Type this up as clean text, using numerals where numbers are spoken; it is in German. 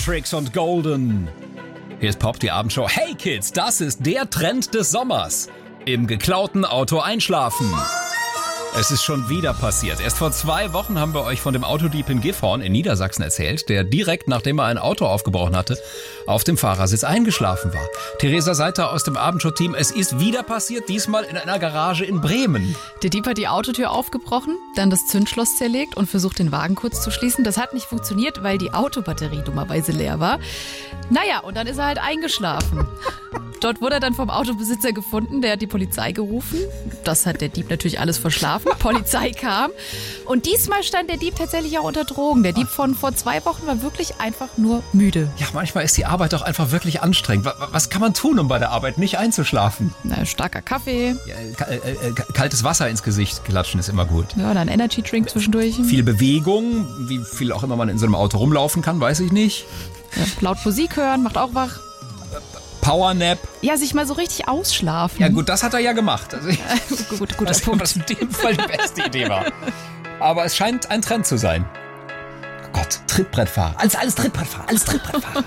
Matrix und Golden. Hier ist Pop, die Abendshow. Hey Kids, das ist der Trend des Sommers. Im geklauten Auto einschlafen. Es ist schon wieder passiert. Erst vor 2 Wochen haben wir euch von dem Autodieb in Gifhorn in Niedersachsen erzählt, der direkt, nachdem er ein Auto aufgebrochen hatte, auf dem Fahrersitz eingeschlafen war. Theresa Seiter aus dem Abendshow-Team, es ist wieder passiert, diesmal in einer Garage in Bremen. Der Dieb hat die Autotür aufgebrochen, dann das Zündschloss zerlegt und versucht, den Wagen kurz zu schließen. Das hat nicht funktioniert, weil die Autobatterie dummerweise leer war. Naja, und dann ist er halt eingeschlafen. Dort wurde er dann vom Autobesitzer gefunden, der hat die Polizei gerufen. Das hat der Dieb natürlich alles verschlafen. Polizei kam. Und diesmal stand der Dieb tatsächlich auch unter Drogen. Der Dieb von vor 2 Wochen war wirklich einfach nur müde. Ja, manchmal ist die Arbeit doch einfach wirklich anstrengend. Was kann man tun, um bei der Arbeit nicht einzuschlafen? Na, starker Kaffee. Ja, kaltes Wasser ins Gesicht klatschen ist immer gut. Ja, oder ein Energy-Drink zwischendurch. Viel Bewegung, wie viel auch immer man in so einem Auto rumlaufen kann, weiß ich nicht. Ja, laut Musik hören, macht auch wach. Powernap. Ja, sich mal so richtig ausschlafen. Ja gut, das hat er ja gemacht. Also guter Punkt. Was in dem Fall die beste Idee war. Aber es scheint ein Trend zu sein. Oh Gott, Trittbrettfahrer. Alles Trittbrettfahrer.